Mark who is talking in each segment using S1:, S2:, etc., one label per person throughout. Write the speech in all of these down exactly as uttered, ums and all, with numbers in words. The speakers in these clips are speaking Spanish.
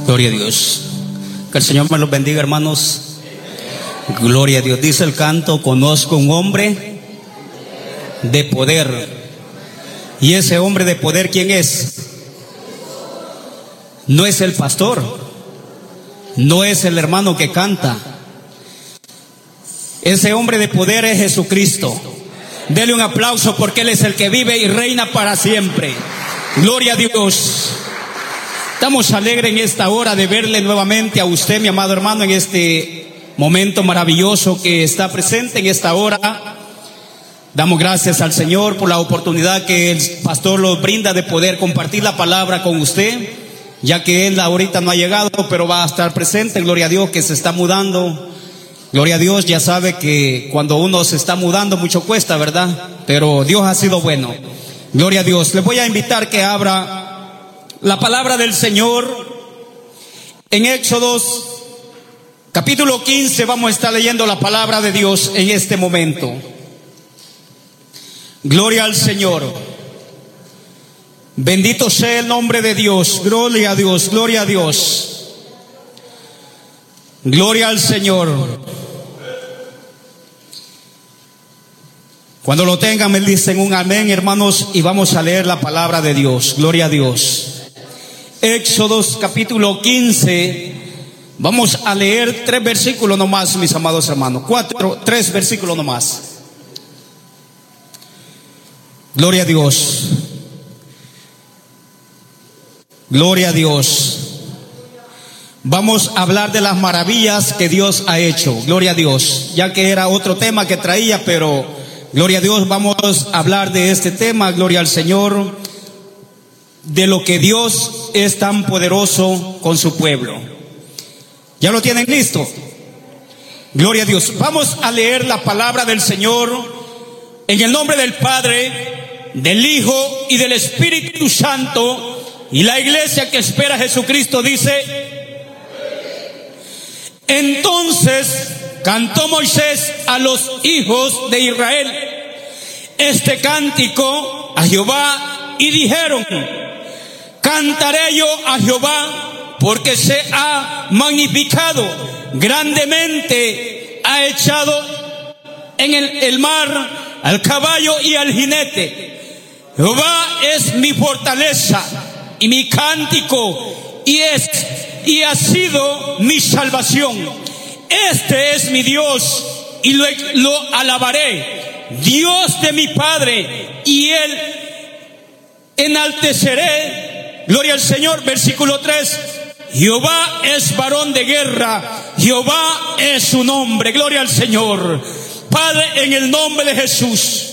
S1: Gloria a Dios. Que el Señor me los bendiga, hermanos. Gloria a Dios. Dice el canto: conozco un hombre de poder. Y ese hombre de poder, ¿quién es? No es el pastor, no es el hermano que canta. Ese hombre de poder es Jesucristo. Dele un aplauso porque Él es el que vive y reina para siempre. Gloria a Dios. Estamos alegres en esta hora de verle nuevamente a usted, mi amado hermano, en este momento maravilloso que está presente en esta hora. Damos gracias al Señor por la oportunidad que el pastor nos brinda de poder compartir la palabra con usted, ya que Él ahorita no ha llegado, pero va a estar presente. Gloria a Dios, que se está mudando. Gloria a Dios, ya sabe que cuando uno se está mudando mucho cuesta, ¿verdad? Pero Dios ha sido bueno. Gloria a Dios. Les voy a invitar que abra la palabra del Señor en Éxodos capítulo quince. Vamos a estar leyendo la palabra de Dios en este momento. Gloria al Señor. Bendito sea el nombre de Dios. Gloria a Dios, gloria a Dios. Gloria al Señor. Cuando lo tengan me dicen un amén, hermanos, y vamos a leer la palabra de Dios. Gloria a Dios. Éxodos capítulo quince. Vamos a leer tres versículos nomás, mis amados hermanos. Cuatro, tres versículos nomás. Gloria a Dios. Gloria a Dios. Vamos a hablar de las maravillas que Dios ha hecho. Gloria a Dios. Ya que era otro tema que traía, pero gloria a Dios, vamos a hablar de este tema. Gloria al Señor. De lo que Dios es tan poderoso con su pueblo. ¿Ya lo tienen listo? Gloria a Dios. Vamos a leer la palabra del Señor en el nombre del Padre, del Hijo y del Espíritu Santo. Y la iglesia que espera a Jesucristo dice: entonces cantó Moisés a los hijos de Israel este cántico a Jehová, y dijeron: cantaré yo a Jehová, porque se ha magnificado grandemente, ha echado en el, el mar al caballo y al jinete. Jehová es mi fortaleza y mi cántico, y es y ha sido mi salvación. Este es mi Dios, y lo, lo alabaré, Dios de mi Padre, y Él enalteceré. Gloria al Señor. Versículo tres. Jehová es varón de guerra, Jehová es su nombre. Gloria al Señor. Padre, en el nombre de Jesús,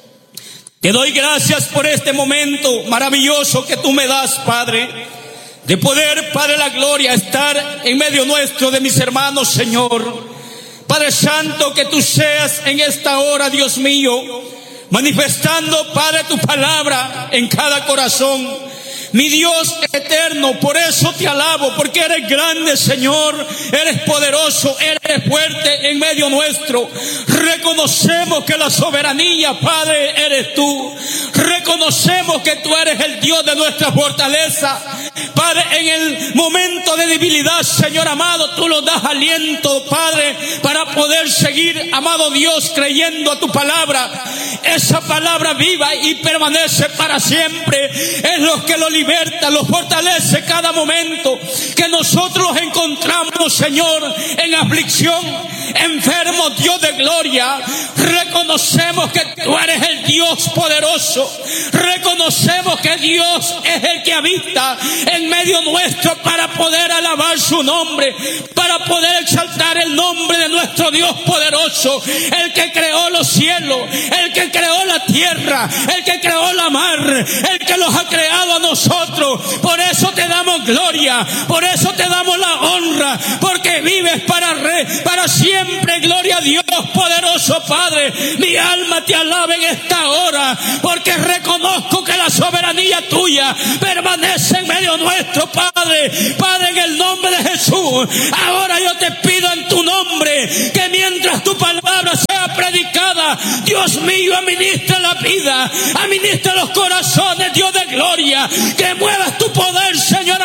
S1: te doy gracias por este momento maravilloso que tú me das, Padre, de poder, Padre, la gloria, estar en medio nuestro de mis hermanos, Señor. Padre Santo, que tú seas en esta hora, Dios mío, manifestando, Padre, tu palabra en cada corazón. Mi Dios eterno, por eso te alabo, porque eres grande, Señor, eres poderoso, eres fuerte en medio nuestro. Reconocemos que la soberanía, Padre, eres tú. Reconocemos que tú eres el Dios de nuestra fortaleza. Padre, en el momento de debilidad, Señor amado, tú nos das aliento, Padre, para poder seguir, amado Dios, creyendo a tu palabra. Esa palabra viva y permanece para siempre. Es lo que lo liberta, lo fortalece cada momento que nosotros encontramos, Señor, en aflicción, enfermos, Dios de gloria. Reconocemos que tú eres el Dios poderoso. Reconocemos que Dios es el que habita en medio nuestro para poder alabar su nombre, para poder exaltar el nombre de nuestro Dios poderoso, el que creó los cielos, el que creó la tierra, el que creó la mar, el que los ha creado a nosotros. Por eso te damos gloria, por eso te damos la honra, porque vives para re, para siempre. Gloria a Dios poderoso, Padre. Mi alma te alaba en esta hora, porque reconozco que la soberanía tuya permanece en medio nuestro, Padre. Padre, en el nombre de Jesús, ahora yo te pido en tu nombre que mientras tu palabra sea predicada, Dios mío, administra la vida, administra los corazones, Dios de gloria, que muevas tu poder, Señor amado.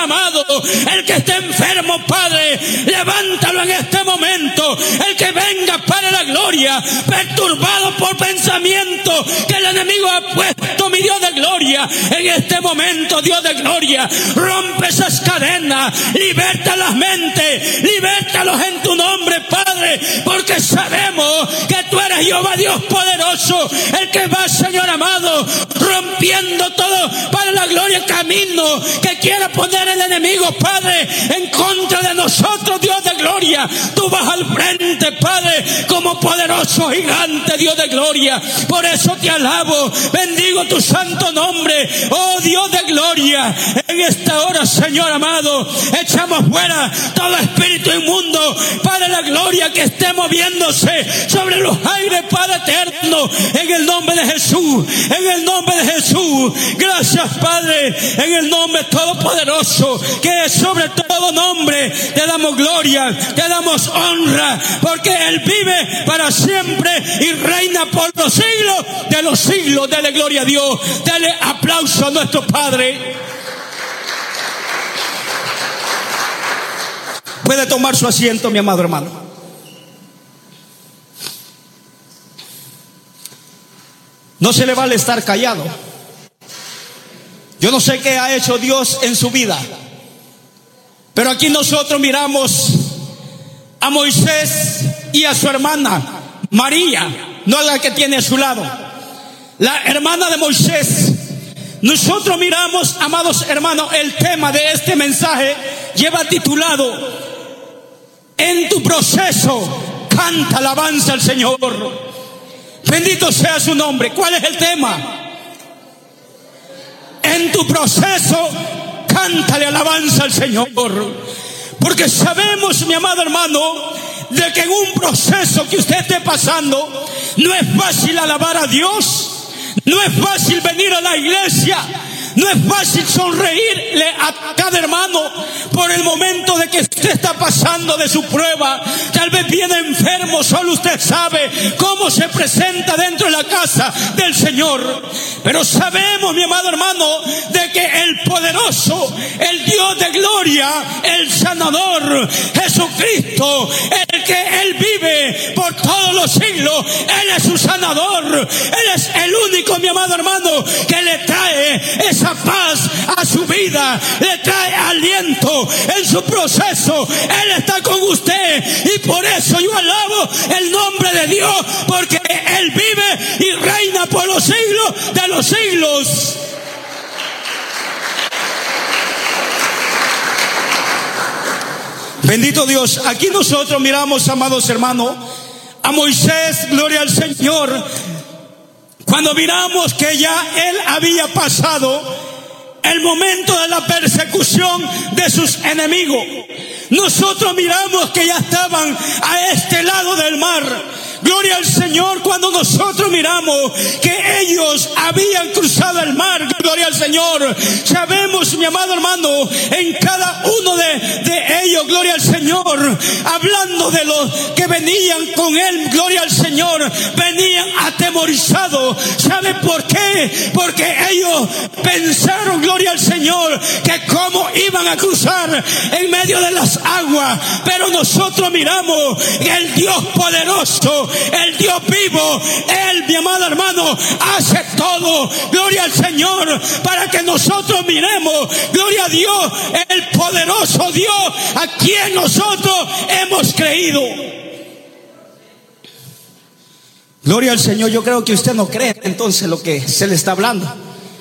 S1: amado. El que esté enfermo, Padre, levántalo en este momento. El que venga para la gloria, perturbado por pensamientos que el enemigo ha puesto, mi Dios de gloria, en este momento, Dios de gloria, rompe esas cadenas, liberta las mentes, libértalos en tu nombre, Padre, porque sabemos que tú eres Jehová Dios poderoso, el que va, Señor amado, rompiendo todo para la gloria, camino que quiera poner el enemigo, Padre, en contra de nosotros, Dios de gloria. Tú vas al frente, Padre, como poderoso gigante, Dios de gloria. Por eso te alabo, bendigo tu santo nombre, oh Dios de gloria. En esta hora, Señor amado, echamos fuera todo espíritu inmundo, Padre, la gloria que esté moviéndose sobre los aires, Padre eterno, en el nombre de Jesús, en el nombre de Jesús. Gracias, Padre, en el nombre todopoderoso, que es sobre todo nombre. Te damos gloria, te damos honra, porque Él vive para siempre y reina por los siglos de los siglos. Dele gloria a Dios, dele aplauso a nuestro Padre. Puede tomar su asiento, mi amado hermano. No se le vale estar callado. Yo no sé qué ha hecho Dios en su vida, pero aquí nosotros miramos a Moisés y a su hermana María, no a la que tiene a su lado, la hermana de Moisés. Nosotros miramos, amados hermanos, el tema de este mensaje lleva titulado: en tu proceso canta alabanza al Señor. Bendito sea su nombre. ¿Cuál es el tema? En tu proceso cántale alabanza al Señor. Porque sabemos, mi amado hermano, de que en un proceso que usted esté pasando, no es fácil alabar a Dios, no es fácil venir a la iglesia, no es fácil sonreírle a cada hermano por el momento de que usted está pasando de su prueba. Tal vez viene enfermo, solo usted sabe cómo se presenta dentro de la casa del Señor. Pero sabemos, mi amado hermano, de que el poderoso, el Dios de gloria, el sanador, Jesucristo, el que Él vive por todos los siglos, Él es su sanador. Él es el único, mi amado hermano, que le trae esa paz a su vida, le trae aliento en su proceso. Él está con usted y por eso yo alabo el nombre de Dios, porque Él vive y reina por los siglos de los siglos. Bendito Dios. Aquí nosotros miramos, amados hermanos, a Moisés, gloria al Señor. Cuando miramos que ya él había pasado el momento de la persecución de sus enemigos, nosotros miramos que ya estaban a este lado del mar. Gloria al Señor. Cuando nosotros miramos que ellos habían cruzado el mar, gloria al Señor, sabemos, mi amado hermano, en cada uno de, de ellos, gloria al Señor, hablando de los que venían con él, gloria al Señor, venían atemorizados. ¿Sabe por qué? Porque ellos pensaron, gloria al Señor, que cómo iban a cruzar en medio de las aguas. Pero nosotros miramos que el Dios poderoso, el Dios vivo, Él, mi amado hermano, hace todo, gloria al Señor, para que nosotros miremos, gloria a Dios, el poderoso Dios a quien nosotros hemos creído. Gloria al Señor. Yo creo que usted no cree entonces lo que se le está hablando.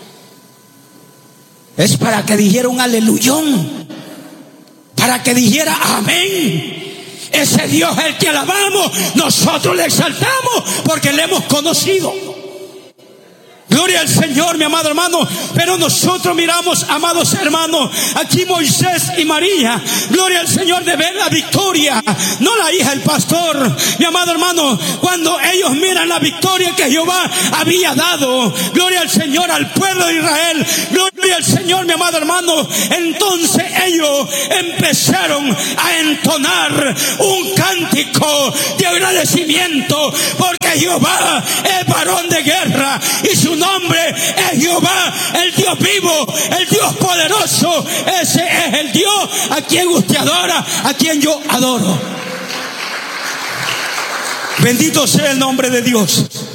S1: Es para que dijera un aleluyón, para que dijera amén. Ese Dios es el que alabamos, nosotros le exaltamos porque le hemos conocido. Gloria al Señor, mi amado hermano. Pero nosotros miramos, amados hermanos, aquí Moisés y María, gloria al Señor, de ver la victoria, no la hija del pastor, mi amado hermano. Cuando ellos miran la victoria que Jehová había dado, gloria al Señor, al pueblo de Israel, gloria al Señor, mi amado hermano, entonces ellos empezaron a entonar un cántico de agradecimiento, porque Jehová es varón de guerra y su nombre es Jehová, el Dios vivo, el Dios poderoso. Ese es es el Dios a quien usted adora, a quien yo adoro. Bendito sea el nombre de Dios.